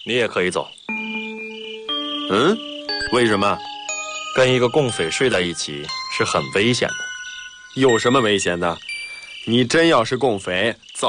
你也可以走。 嗯，为什么？ 跟一个共匪睡在一起是很危险的。 有什么危险的？你真要是共匪，早